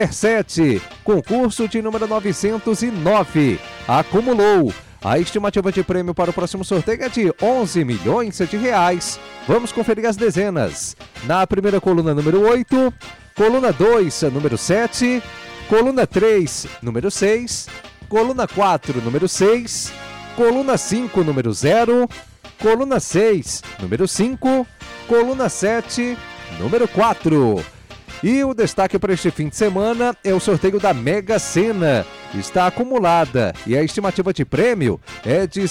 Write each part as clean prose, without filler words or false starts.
7, concurso de número 909, acumulou. A estimativa de prêmio para o próximo sorteio é de 11 milhões de reais. Vamos conferir as dezenas. Na primeira coluna, número 8, coluna 2, número 7, coluna 3, número 6, coluna 4, número 6, coluna 5, número 0, coluna 6, número 5, coluna 7, número 4. E o destaque para este fim de semana é o sorteio da Mega Sena. Está acumulada e a estimativa de prêmio é de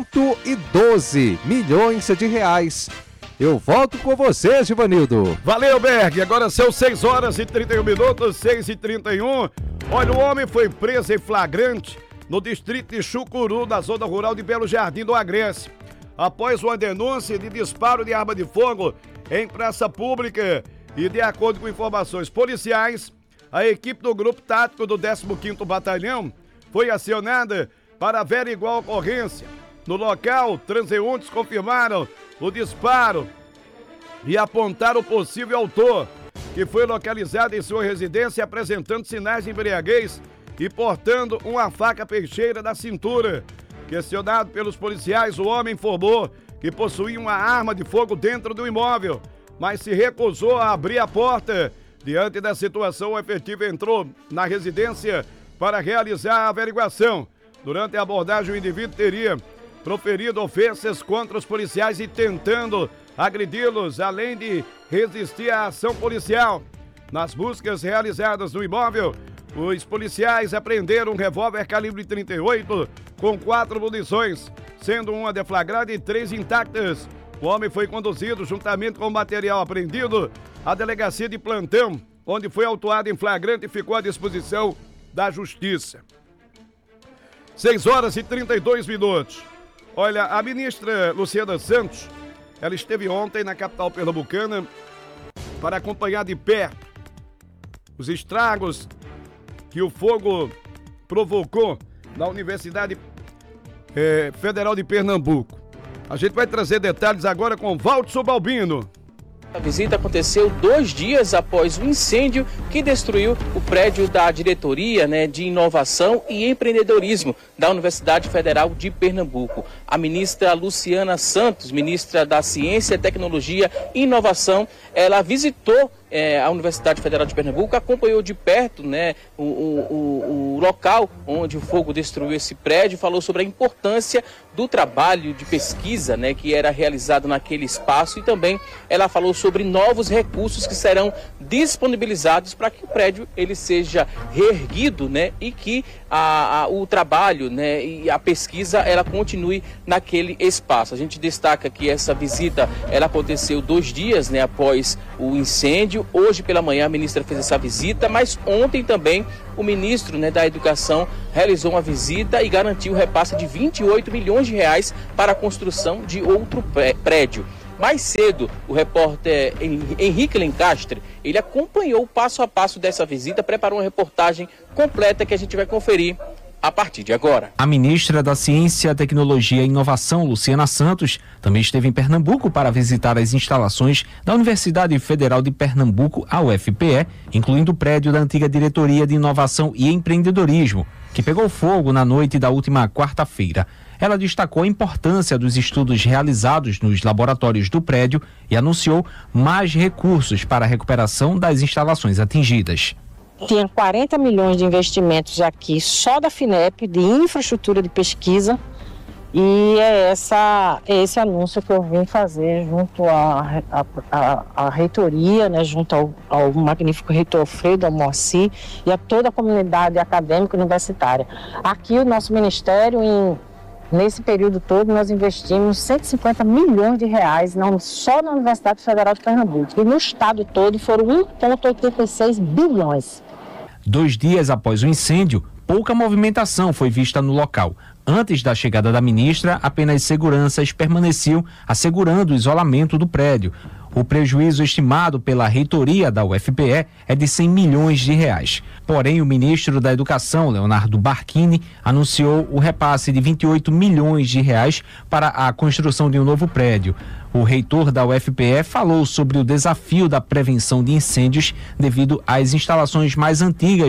112 milhões de reais. Eu volto com você, Givanildo. Valeu, Berg. Agora são 6 horas e 31 minutos, 6h31. Olha, o homem foi preso em flagrante no distrito de Chucuru, na zona rural de Belo Jardim do Agreste, após uma denúncia de disparo de arma de fogo em praça pública. E de acordo com informações policiais, a equipe do Grupo Tático do 15º Batalhão foi acionada para averiguar a ocorrência. No local, transeuntes confirmaram o disparo e apontaram o possível autor, que foi localizado em sua residência apresentando sinais de embriaguez e portando uma faca peixeira na cintura. Questionado pelos policiais, o homem informou que possuía uma arma de fogo dentro do imóvel, mas se recusou a abrir a porta. Diante da situação, o efetivo entrou na residência para realizar a averiguação. Durante a abordagem, o indivíduo teria proferido ofensas contra os policiais e tentando agredi-los, além de resistir à ação policial. Nas buscas realizadas no imóvel, os policiais apreenderam um revólver calibre 38 com 4 munições, sendo uma deflagrada e 3 intactas. O homem foi conduzido, juntamente com o material apreendido, à delegacia de plantão, onde foi autuado em flagrante e ficou à disposição da Justiça. 6 horas e 32 minutos. Olha, a ministra Luciana Santos, ela esteve ontem na capital pernambucana para acompanhar de perto os estragos que o fogo provocou na Universidade Federal de Pernambuco. A gente vai trazer detalhes agora com Valdson Balbino. A visita aconteceu 2 dias após o incêndio que destruiu o prédio da Diretoria de Inovação e Empreendedorismo da Universidade Federal de Pernambuco. A ministra Luciana Santos, ministra da Ciência, Tecnologia e Inovação, ela visitou a Universidade Federal de Pernambuco, acompanhou de perto o local onde o fogo destruiu esse prédio, falou sobre a importância do trabalho de pesquisa que era realizado naquele espaço, e também ela falou sobre novos recursos que serão disponibilizados para que o prédio ele seja reerguido e que o trabalho e a pesquisa ela continue naquele espaço. A gente destaca que essa visita ela aconteceu 2 dias após o incêndio. Hoje pela manhã a ministra fez essa visita, mas ontem também o ministro da Educação realizou uma visita e garantiu o repasse de 28 milhões de reais para a construção de outro prédio. Mais cedo, o repórter Henrique Lencastre, ele acompanhou o passo a passo dessa visita, preparou uma reportagem completa que a gente vai conferir a partir de agora. A ministra da Ciência, Tecnologia e Inovação, Luciana Santos, também esteve em Pernambuco para visitar as instalações da Universidade Federal de Pernambuco, a UFPE, incluindo o prédio da antiga Diretoria de Inovação e Empreendedorismo, que pegou fogo na noite da última quarta-feira. Ela destacou a importância dos estudos realizados nos laboratórios do prédio e anunciou mais recursos para a recuperação das instalações atingidas. Tinha 40 milhões de investimentos aqui só da FINEP, de infraestrutura de pesquisa, e é esse anúncio que eu vim fazer junto à reitoria, junto ao magnífico reitor Fredo, ao Moacir e a toda a comunidade acadêmica e universitária. Aqui o nosso ministério, nesse período todo, nós investimos 150 milhões de reais só na Universidade Federal de Pernambuco, e no estado todo foram 1,86 bilhões. 2 dias após o incêndio, pouca movimentação foi vista no local. Antes da chegada da ministra, apenas seguranças permaneciam assegurando o isolamento do prédio. O prejuízo estimado pela reitoria da UFPE é de 100 milhões de reais. Porém, o ministro da Educação, Leonardo Barquini, anunciou o repasse de 28 milhões de reais para a construção de um novo prédio. O reitor da UFPE falou sobre o desafio da prevenção de incêndios devido às instalações mais antigas